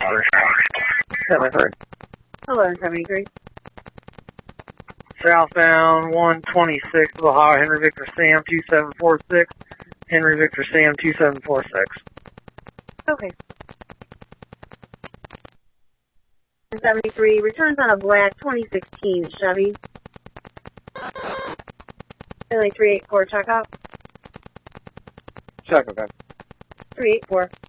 73. 73. Hello, 73. Southbound 126 Ohio, Henry Victor Sam 2746. Henry Victor Sam 2746. Okay. 73 returns on a black 2016 Chevy. Finley 384, check out. Check, okay. 384.